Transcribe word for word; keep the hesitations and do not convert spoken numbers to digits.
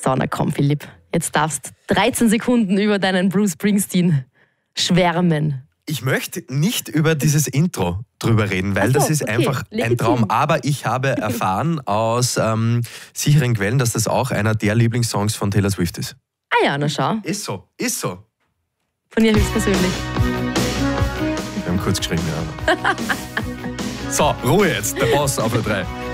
So, na komm, Philipp. Jetzt darfst dreizehn Sekunden über deinen Bruce Springsteen schwärmen. Ich möchte nicht über dieses Intro drüber reden, weil Ach so, das ist okay, einfach legitim. ein Traum. Aber ich habe erfahren aus ähm, sicheren Quellen, dass das auch einer der Lieblingssongs von Taylor Swift ist. Ah ja, na schau. Ist so, ist so. Von ihr höchstpersönlich. Wir haben kurz geschrieben, ja. So, Ruhe jetzt, der Boss auf der drei.